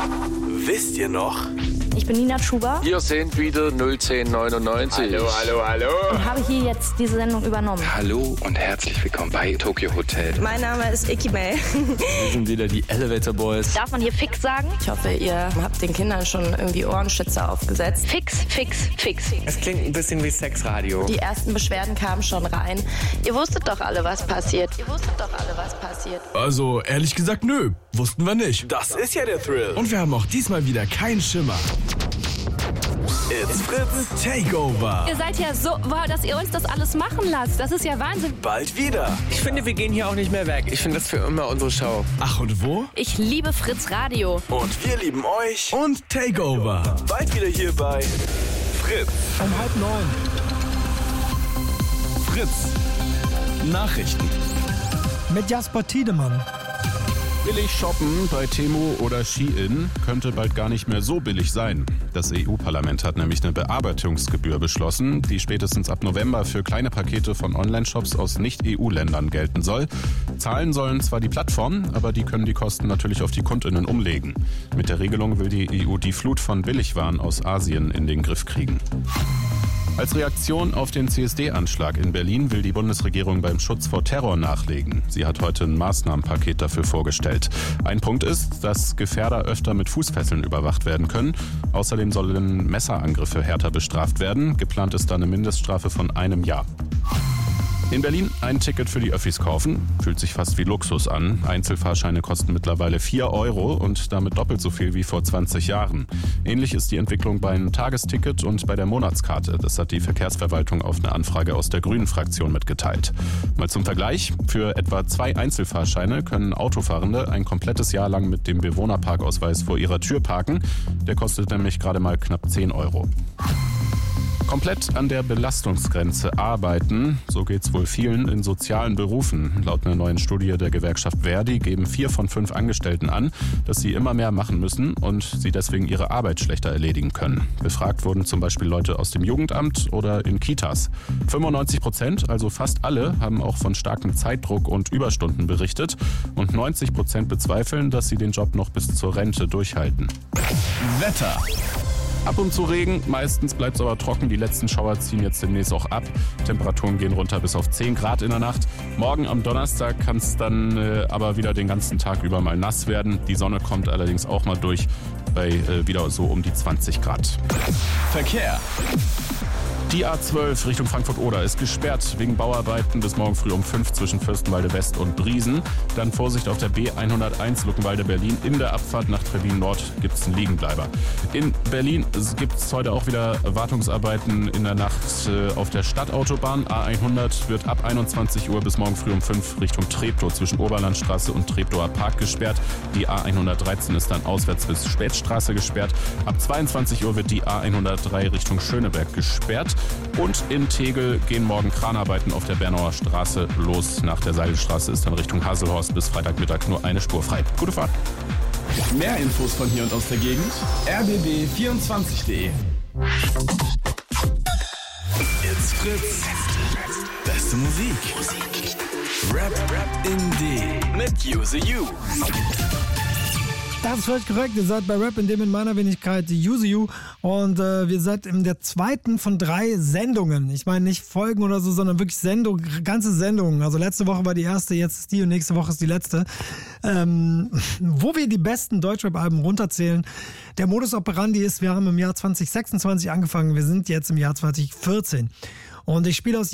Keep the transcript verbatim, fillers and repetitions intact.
Wisst ihr noch? Ich bin Nina Schuber. Wir sind wieder null zehn neunundneunzig. Hallo, hallo, hallo. Und habe hier jetzt diese Sendung übernommen. Hallo und herzlich willkommen bei Tokyo Hotel. Mein Name ist Icky May. Wir sind wieder die Elevator Boys. Darf man hier fix sagen? Ich hoffe, ihr habt den Kindern schon irgendwie Ohrenschützer aufgesetzt. Fix, fix, fix. Es klingt ein bisschen wie Sexradio. Die ersten Beschwerden kamen schon rein. Ihr wusstet doch alle, was passiert. Ihr wusstet doch alle, was passiert. Also, ehrlich gesagt, nö. Wussten wir nicht. Das ist ja der Thrill. Und wir haben auch diesmal wieder keinen Schimmer. It's Fritz Takeover. Ihr seid ja so, wow, dass ihr uns das alles machen lasst. Das ist ja Wahnsinn. bald wieder. Ich finde, wir gehen hier auch nicht mehr weg. Ich finde das für immer unsere Show. Ach, und wo? Ich liebe Fritz Radio. Und wir lieben euch. Und Takeover. Bald wieder hier bei Fritz. Um halb neun. Fritz. Nachrichten. Mit Jasper Tiedemann. Billig shoppen bei Temu oder Shein könnte bald gar nicht mehr so billig sein. Das E U-Parlament hat nämlich eine Bearbeitungsgebühr beschlossen, die spätestens ab November für kleine Pakete von Online-Shops aus Nicht-E U-Ländern gelten soll. Zahlen sollen zwar die Plattformen, aber die können die Kosten natürlich auf die KundInnen umlegen. Mit der Regelung will die E U die Flut von Billigwaren aus Asien in den Griff kriegen. Als Reaktion auf den C S D-Anschlag in Berlin will die Bundesregierung beim Schutz vor Terror nachlegen. Sie hat heute ein Maßnahmenpaket dafür vorgestellt. Ein Punkt ist, dass Gefährder öfter mit Fußfesseln überwacht werden können. Außerdem sollen Messerangriffe härter bestraft werden. Geplant ist da eine Mindeststrafe von einem Jahr. In Berlin ein Ticket für die Öffis kaufen. Fühlt sich fast wie Luxus an. Einzelfahrscheine kosten mittlerweile vier Euro und damit doppelt so viel wie vor zwanzig Jahren. Ähnlich ist die Entwicklung beim Tagesticket und bei der Monatskarte. Das hat die Verkehrsverwaltung auf eine Anfrage aus der Grünen-Fraktion mitgeteilt. Mal zum Vergleich. Für etwa zwei Einzelfahrscheine können Autofahrende ein komplettes Jahr lang mit dem Bewohnerparkausweis vor ihrer Tür parken. Der kostet nämlich gerade mal knapp zehn Euro. Komplett an der Belastungsgrenze arbeiten, so geht's wohl vielen in sozialen Berufen. Laut einer neuen Studie der Gewerkschaft Verdi geben vier von fünf Angestellten an, dass sie immer mehr machen müssen und sie deswegen ihre Arbeit schlechter erledigen können. Befragt wurden zum Beispiel Leute aus dem Jugendamt oder in Kitas. fünfundneunzig Prozent, also fast alle, haben auch von starkem Zeitdruck und Überstunden berichtet und neunzig Prozent bezweifeln, dass sie den Job noch bis zur Rente durchhalten. Wetter. Ab und zu Regen, meistens bleibt es aber trocken. Die letzten Schauer ziehen jetzt demnächst auch ab. Temperaturen gehen runter bis auf zehn Grad in der Nacht. Morgen am Donnerstag kann es dann äh, aber wieder den ganzen Tag über mal nass werden. Die Sonne kommt allerdings auch mal durch bei äh, wieder so um die zwanzig Grad. Verkehr. Die A zwölf Richtung Frankfurt-Oder ist gesperrt wegen Bauarbeiten bis morgen früh um fünf zwischen Fürstenwalde West und Briesen. Dann Vorsicht auf der B hunderteins Luckenwalde-Berlin. In der Abfahrt nach Trebbin-Nord gibt es einen Liegenbleiber. In Berlin gibt es heute auch wieder Wartungsarbeiten in der Nacht äh, auf der Stadtautobahn. A hundert wird ab einundzwanzig Uhr bis morgen früh um fünf Richtung Treptow zwischen Oberlandstraße und Treptower Park gesperrt. Die A hundertdreizehn ist dann auswärts bis Spätstraße gesperrt. Ab zweiundzwanzig Uhr wird die A hundertdrei Richtung Schöneberg gesperrt. Und in Tegel gehen morgen Kranarbeiten auf der Bernauer Straße los. Nach der Seidelstraße ist dann Richtung Hasselhorst bis Freitagmittag nur eine Spur frei. Gute Fahrt. Mehr Infos von hier und aus der Gegend. r b b vierundzwanzig punkt de. It's Fritz. Beste Musik. Rap, Rap in D. Mit Use You. Das ist völlig korrekt. Ihr seid bei Rap in dem in meiner Wenigkeit Use You und äh, wir seid in der zweiten von drei Sendungen. Ich meine nicht Folgen oder so, sondern wirklich Sendung, ganze Sendungen. Also letzte Woche war die erste, jetzt ist die und nächste Woche ist die letzte. Ähm, wo wir die besten Deutschrap-Alben runterzählen. Der Modus operandi ist, wir haben im Jahr zwanzig sechsundzwanzig angefangen, wir sind jetzt im Jahr zwanzig vierzehn. Und ich spiele aus